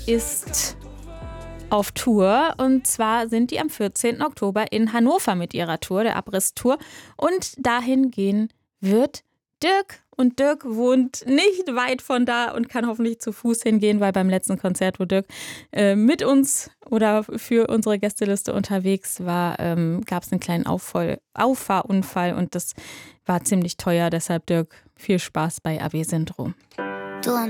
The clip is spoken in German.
ist auf Tour. Und zwar sind die am 14. Oktober in Hannover mit ihrer Tour, der Abriss-Tour. Und dahin gehen wird Dirk. Und Dirk wohnt nicht weit von da und kann hoffentlich zu Fuß hingehen, weil beim letzten Konzert, wo Dirk mit uns oder für unsere Gästeliste unterwegs war, gab es einen kleinen Auffahrunfall und das war ziemlich teuer. Deshalb, Dirk, viel Spaß bei AB Syndrom. Du